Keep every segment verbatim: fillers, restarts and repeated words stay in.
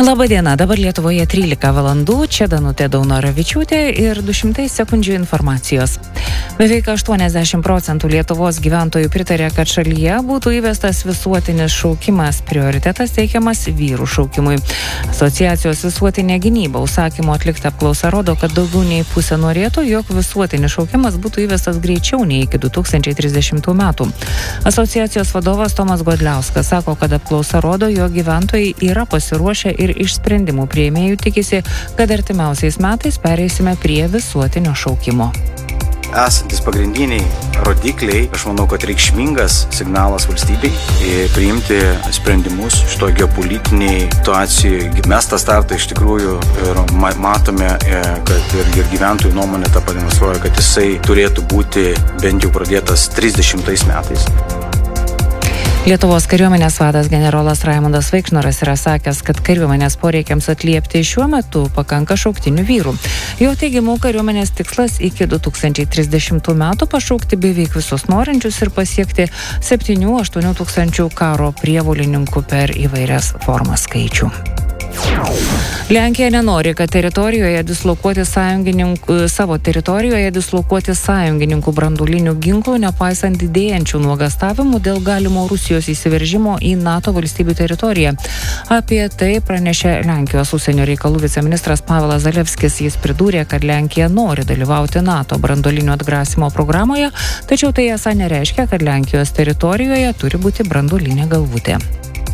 Labadiena, dabar Lietuvoje trylika valandų, čia Danutė Daunoravičiūtė ir du šimtai sekundžių informacijos. Beveik aštuoniasdešimt procentų Lietuvos gyventojų pritarė, kad šalyje būtų įvestas visuotinis šaukimas, prioritetas teikiamas vyrų šaukimui. Asociacijos Visuotinė gynyba užsakymo atlikta apklausa rodo, kad daugiau nei pusė norėtų, jog visuotinis šaukimas būtų įvestas greičiau nei iki du tūkstančiai trisdešimtų metų. Asociacijos vadovas Tomas Godliauskas sako, kad apklausa rodo, jog gyventojai yra pasiruošę ir iš sprendimų priėmėjų tikisi, kad artimiausiais metais pereisime prie visuotinio šaukimo. Esantis pagrindiniai rodikliai, aš manau, kad reikšmingas signalas valstybei priimti sprendimus šito geopolitiniai situacijai. Mes tą startą iš tikrųjų ir matome, kad ir, ir gyventojų nuomonė tą pademonstruoja, kad jisai turėtų būti bent jau pradėtas trisdešimtais metais. Lietuvos kariuomenės vadas generolas Raimundas Vaikšnoras yra sakęs, kad kariuomenės poreikiams atliepti šiuo metu pakanka šauktinių vyrų. Jo teigimu, kariuomenės tikslas iki du tūkstančiai trisdešimtų metų pašaukti beveik visus norinčius ir pasiekti septynių aštuonių tūkstančių karo prievolininkų per įvairias formas skaičių. Lenkija nenori, kad teritorijoje dislokuoti sąjungininkų, savo teritorijoje dislokuoti sąjungininkų branduolinių ginklų, nepaisant didėjančių nuogastavimų dėl galimo Rusijos įsiveržimo į NATO valstybių teritoriją. Apie tai pranešė Lenkijos užsienio reikalų viceministras Pavelas Zalewskis. Jis pridūrė, kad Lenkija nori dalyvauti NATO branduolinio atgrasimo programoje, tačiau tai esą nereiškia, kad Lenkijos teritorijoje turi būti branduolinė galvutė.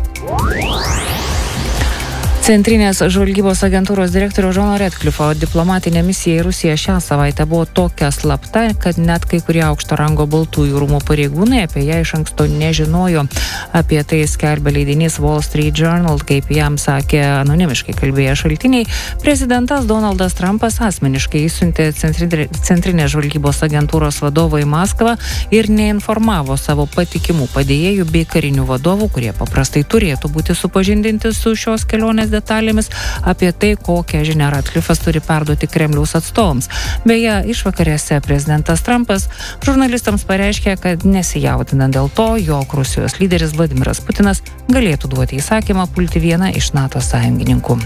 Centrinės žvalgybos agentūros direktoriaus Džono Redcliffo diplomatinė misija į Rusiją šią savaitę buvo tokia slapta, kad net kai kurie aukšto rango Baltųjų rūmų pareigūnai apie ją iš anksto nežinojo. Apie tai skelbia leidinys Wall Street Journal, kaip jam sakė anonimiškai kalbėję šaltiniai. Prezidentas Donaldas Trumpas asmeniškai įsiuntė Centrinės žvalgybos agentūros vadovą į Maskvą ir neinformavo savo patikimų padėjėjų bei karinių vadovų, kurie paprastai turėtų būti supažindinti su šios kelionės detalėmis apie tai, kokią žinią Redcliffas turi perduoti Kremliaus atstovams. Beje, išvakarėse prezidentas Trumpas žurnalistams pareiškė, kad nesijaudina dėl to, jog Rusijos lyderis Vladimiras Putinas galėtų duoti įsakymą pulti vieną iš NATO sąjungininkų.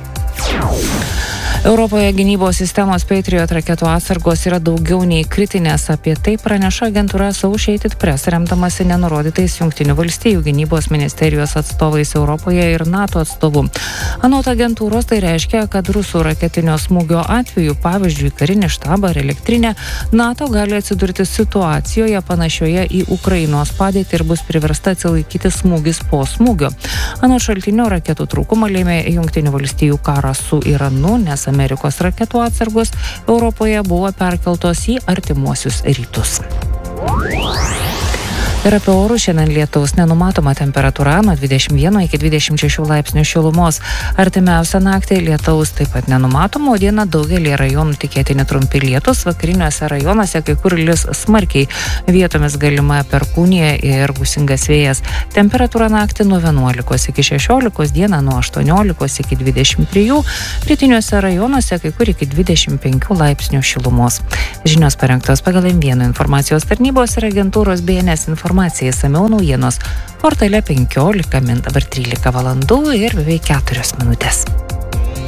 Europoje gynybos sistemos Patriot raketų atsargos yra daugiau nei kritinės. Apie tai praneša agentūra Associated Press, remdamasi nenurodytais Jungtinių valstijų gynybos ministerijos atstovais Europoje ir NATO atstovų. Anot agentūros tai reiškia, kad rusų raketinio smūgio atveju, pavyzdžiui, karinį štabą ar elektrinę, NATO gali atsidurti situacijoje panašioje į Ukrainos padėtį ir bus priversta atsilaikyti smūgis po smūgio. Anot šaltinio, raketų trūkumą lėmė Jungtinių valstijų karas su Iranu, nes Amerikos raketų atsargos Europoje buvo perkeltos į artimuosius rytus. Ir apie orus šiandien lietaus nenumatoma temperatūra nuo dvidešimt vieno iki dvidešimt šešių laipsnių šilumos. Artimiausią naktį lietaus taip pat nenumatoma, o dieną daugelį rajonų tikėtini trumpi lietūs, vakariniuose rajonuose kai kur lis smarkiai. Vietomis galima perkūnija ir gūsingas vėjas. Temperatūra naktį nuo vienuolikos iki šešiolikos, dieną nuo aštuoniolikos iki dvidešimt trijų, rytiniuose rajonuose kai kur iki dvidešimt penkių laipsnių šilumos. Žinios parengtos pagal M vienas informacijos tarnybos ir agentūros B N S informacijos. Informacija įsamiau naujienos portale penkiolika min, dabar trylika valandų ir beveik keturios minutės.